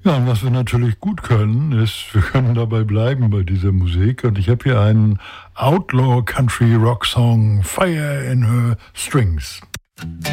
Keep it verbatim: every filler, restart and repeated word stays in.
Ja, und was wir natürlich gut können, ist, wir können dabei bleiben bei dieser Musik. Und ich habe hier einen Outlaw Country Rock Song, Fire in Her Strings.